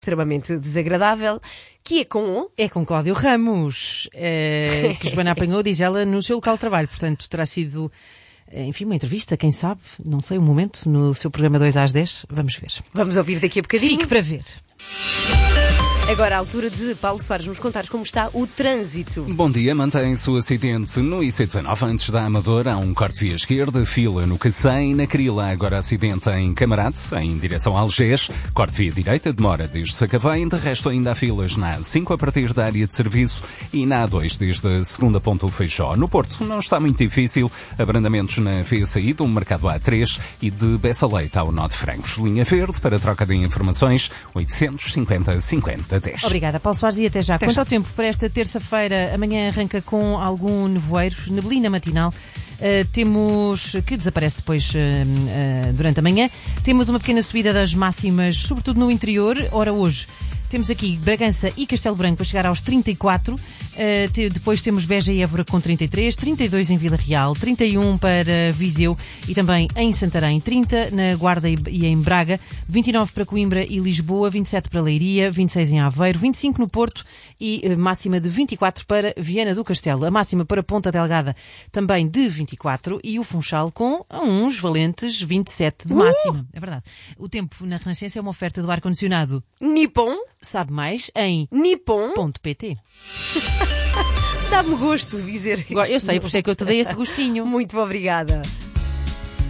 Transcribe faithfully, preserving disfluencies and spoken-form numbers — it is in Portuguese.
extremamente desagradável, que é com... É com Cláudio Ramos, é, que Joana apanhou, diz ela, no seu local de trabalho. Portanto, terá sido, enfim, uma entrevista, quem sabe, não sei, um momento, no seu programa dois às dez. Vamos ver. Vamos ouvir daqui a bocadinho. Fique para ver. Agora, a altura de Paulo Soares nos contar como está o trânsito. Bom dia, mantém-se o acidente no I C dezenove, antes da Amadora, há um corte via esquerda, fila no Cacém, na Crila, agora acidente em Camarate, em direção a Algés, corte via direita, demora desde Sacavém, de resto ainda há filas na A cinco a partir da área de serviço e na A dois desde a segunda ponta do Feijó. No Porto não está muito difícil, abrandamentos na via saída, um mercado A três e de Bessa Leite ao Nó de Francos. Linha verde, para troca de informações, oitocentos e cinquenta cinquenta dez. Obrigada, Paulo Soares, e até já. Até Quanto já. ao tempo para esta terça-feira, amanhã arranca com algum nevoeiro, neblina matinal. Uh, temos, que desaparece depois uh, uh, durante a manhã. Temos uma pequena subida das máximas, sobretudo no interior. Ora, hoje temos aqui Bragança e Castelo Branco para chegar aos trinta e quatro. Uh, te, depois temos Beja e Évora com trinta e três, trinta e dois em Vila Real, trinta e um para Viseu e também em Santarém, trinta na Guarda e, e em Braga, vinte e nove para Coimbra e Lisboa, vinte e sete para Leiria, vinte e seis em Aveiro, vinte e cinco no Porto e uh, máxima de vinte e quatro para Viana do Castelo. A máxima para Ponta Delgada também de vinte e quatro e o Funchal com uns valentes vinte e sete de máxima. Uh! É verdade. O tempo na Renascença é uma oferta do ar-condicionado Nippon. Sabe mais em Nippon ponto pt. Dá-me gosto de dizer isto. Eu sei, por isso é que eu te dei esse gostinho. Muito obrigada.